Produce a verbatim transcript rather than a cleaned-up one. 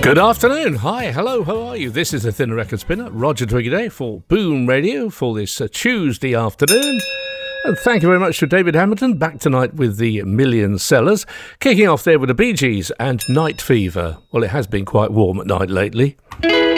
Good afternoon. Hi, hello, how are you? This is the Thin Record Spinner, Roger Twiggy Day for Boom Radio for this uh, Tuesday afternoon. And thank you very much to David Hamilton, back tonight with the Million Sellers. Kicking off there with the Bee Gees and Night Fever. Well, it has been quite warm at night lately.